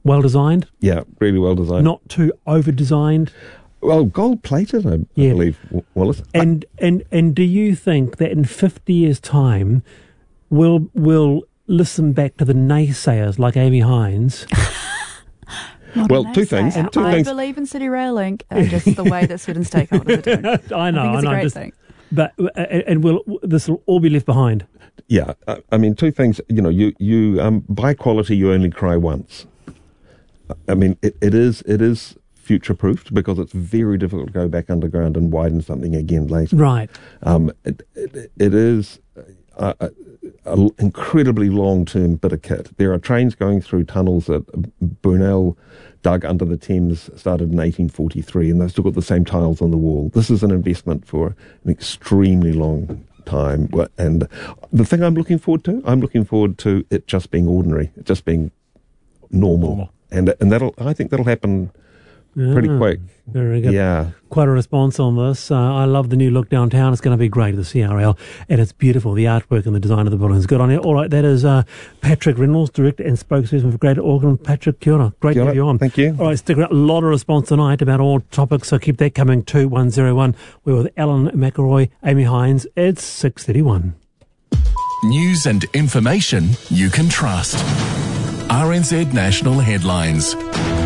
Well designed? Yeah, really well designed. Not too over-designed? Well, gold-plated, I believe, Wallace. And do you think that in 50 years' time, we'll listen back to the naysayers like Amy Hines? Well, two things. I believe in City Rail Link, just the way that certain stakeholders are doing. I know. I think it's a great thing. But this will all be left behind. Yeah, I mean, two things. You buy quality, you only cry once. I mean, it is future-proofed because it's very difficult to go back underground and widen something again later. Right. It is an incredibly long-term bit of kit. There are trains going through tunnels that Brunel dug under the Thames, started in 1843, and they've still got the same tiles on the wall. This is an investment for an extremely long time. And the thing I'm looking forward to it just being ordinary, just being normal. And I think that'll happen pretty quick. Very good. Yeah. Quite a response on this. I love the new look downtown. It's going to be great, the CRL. And it's beautiful. The artwork and the design of the building is good on it. All right, that is Patrick Reynolds, Director and Spokesperson for Greater Auckland. Patrick, kia ora. Great to have you on. Thank you. All right, stick around. A lot of response tonight about all topics, so keep that coming. 2101. We're with Alan McElroy, Amy Hines. It's 6:31. News and information you can trust. RNZ National Headlines.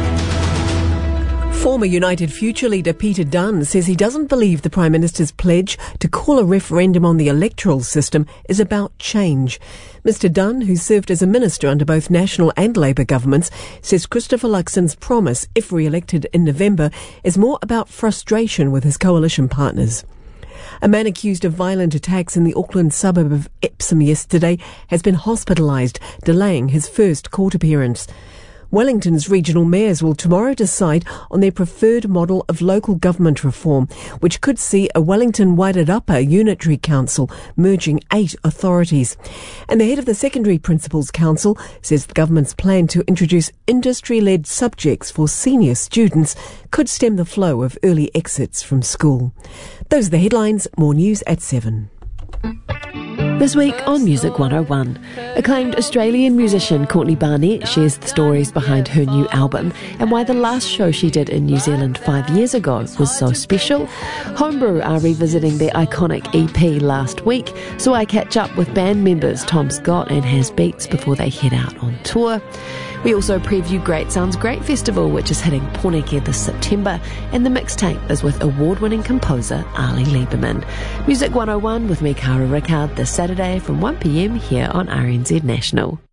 Former United Future leader Peter Dunn says he doesn't believe the Prime Minister's pledge to call a referendum on the electoral system is about change. Mr Dunn, who served as a minister under both National and Labour governments, says Christopher Luxon's promise, if re-elected in November, is more about frustration with his coalition partners. A man accused of violent attacks in the Auckland suburb of Epsom yesterday has been hospitalised, delaying his first court appearance. Wellington's regional mayors will tomorrow decide on their preferred model of local government reform, which could see a Wellington Wairarapa Unitary Council merging 8 authorities. And the head of the Secondary Principals Council says the government's plan to introduce industry-led subjects for senior students could stem the flow of early exits from school. Those are the headlines. More news at 7. This week on Music 101, acclaimed Australian musician Courtney Barnett shares the stories behind her new album and why the last show she did in New Zealand 5 years ago was so special. Homebrew are revisiting their iconic EP last week, so I catch up with band members Tom Scott and Has Beats before they head out on tour. We also preview Great Sounds Great Festival, which is hitting Porneke this September, and the mixtape is with award-winning composer Ali Lieberman. Music 101 with me, Cara Rickard, this Saturday from 1pm here on RNZ National.